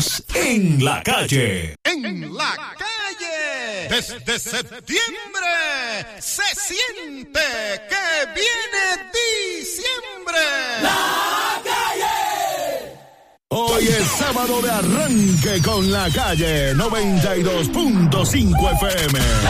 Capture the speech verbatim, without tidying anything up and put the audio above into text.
En la calle. En la calle. Desde septiembre se siente que viene diciembre. La calle. Hoy es sábado de arranque con la calle noventa y dos punto cinco F M.